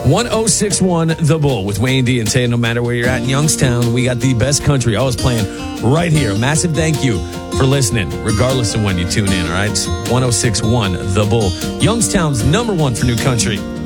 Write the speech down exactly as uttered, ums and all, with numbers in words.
one oh six point one The Bull with Wayne D and Tay. No matter where you're at in Youngstown, we got the best country always playing right here. Massive thank you for listening, regardless of when you tune in, all right? It's one oh six point one The Bull, Youngstown's number one for new country.